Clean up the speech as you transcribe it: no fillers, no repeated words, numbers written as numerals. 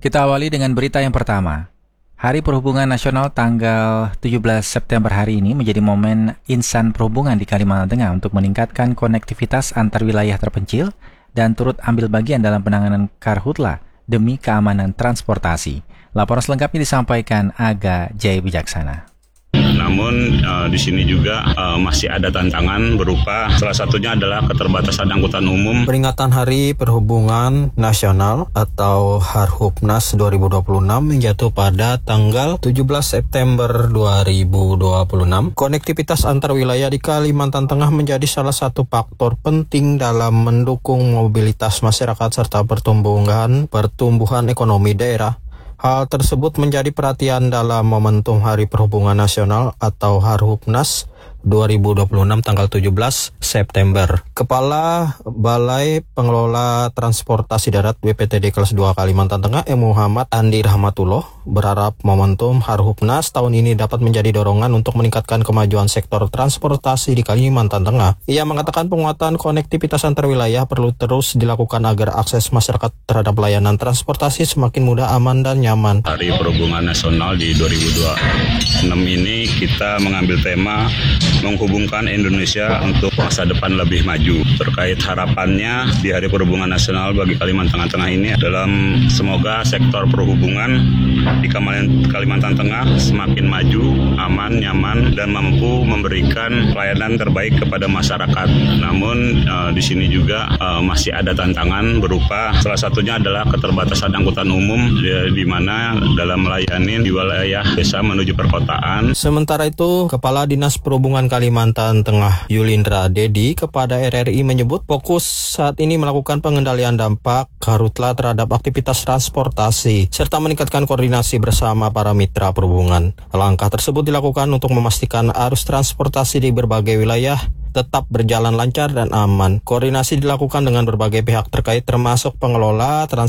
Kita awali dengan berita yang pertama. Hari Perhubungan Nasional tanggal 17 September hari ini menjadi momen insan perhubungan di Kalimantan Tengah untuk meningkatkan konektivitas antar wilayah terpencil dan turut ambil bagian dalam penanganan karhutla demi keamanan transportasi. Laporan selengkapnya disampaikan Aga Jaya Wijaksana. Namun di sini juga masih ada tantangan berupa salah satunya adalah keterbatasan angkutan umum. Peringatan Hari Perhubungan Nasional atau Harhubnas 2026 jatuh pada tanggal 17 September 2026. Konektivitas antar wilayah di Kalimantan Tengah menjadi salah satu faktor penting dalam mendukung mobilitas masyarakat serta pertumbuhan ekonomi daerah. Hal tersebut menjadi perhatian dalam momentum Hari Perhubungan Nasional atau Harhubnas 2026 tanggal 17 September. Kepala Balai Pengelola Transportasi Darat BPTD kelas 2 Kalimantan Tengah, Muhammad Andi Rahmatullah, berharap momentum Harhubnas tahun ini dapat menjadi dorongan untuk meningkatkan kemajuan sektor transportasi di Kalimantan Tengah. Ia mengatakan penguatan konektivitas antar wilayah perlu terus dilakukan agar akses masyarakat terhadap layanan transportasi semakin mudah, aman, dan nyaman. Hari Perhubungan Nasional di 2026 ini kita mengambil tema menghubungkan Indonesia untuk masa depan lebih maju. Terkait harapannya di Hari Perhubungan Nasional bagi Kalimantan Tengah ini dalam semoga sektor perhubungan di Kalimantan Tengah semakin maju, aman, nyaman, dan mampu memberikan pelayanan terbaik kepada masyarakat. Namun di sini juga masih ada tantangan berupa salah satunya adalah keterbatasan angkutan umum di mana dalam melayani di wilayah desa menuju perkotaan. Sementara itu, Kepala Dinas Perhubungan Kalimantan Tengah Yulindra Dedi kepada RRI menyebut fokus saat ini melakukan pengendalian dampak karhutla terhadap aktivitas transportasi serta meningkatkan koordinasi bersama para mitra perhubungan. Langkah tersebut dilakukan untuk memastikan arus transportasi di berbagai wilayah tetap berjalan lancar dan aman. Koordinasi dilakukan dengan berbagai pihak terkait termasuk pengelola transportasi